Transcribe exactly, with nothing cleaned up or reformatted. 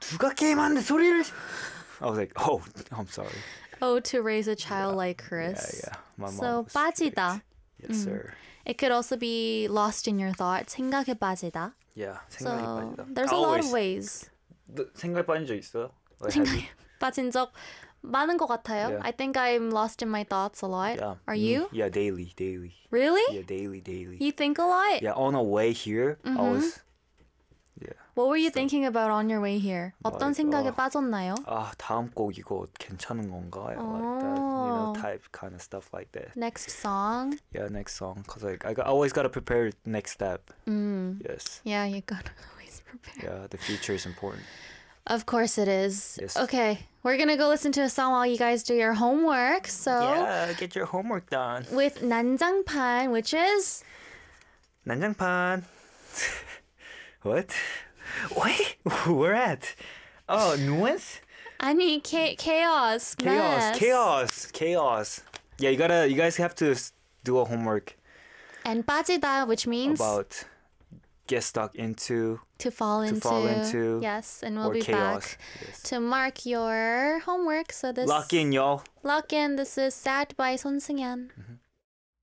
누가 게임하는데 소리를? I was like, oh, I'm sorry. Oh, to raise a child Yeah. like Chris. Yeah, yeah. My mom So was 빠지다. strict. Yes, 음. sir. It could also be lost in your thoughts. 생각에 빠지다. Yeah, So 생각이 빠지다. there's a lot Always. of ways. 너 생각에 빠진 적 있어요? Like, have you? 생각에 빠진 적 많은 것 같아요. Yeah. I think I'm lost in my thoughts a lot. Yeah. Are me- you? Yeah, daily, daily. Really? Yeah, daily, daily. You think a lot? Yeah, on the way here, I was. Yeah. What were you thinking about on your way here? 어떤 Like, 생각에 어, 빠졌나요? 아, 다음 곡 이거 괜찮은 건가? Like that, you know, Oh. type kind of stuff like that. Next song? Yeah, next song, cause like I got, always gotta prepare next step. Mm. Yes. Yeah, you gotta always prepare. Yeah, the future is important. Of course it is. Yes. Okay, we're gonna go listen to a song while you guys do your homework. So Yeah, get your homework done. with 난장판, which is 난장판. What? Wait, where at? Oh, nuance? 아니 cha- chaos, Chaos, mess. chaos, chaos. Yeah, you gotta, you guys have to s- do a homework and 빠지다, which means about get stuck into to fall to into. fall into Yes, and we'll or be chaos. back Yes. to mark your homework. So this Lock in, y'all. Lock in. This is Sad by 손승연.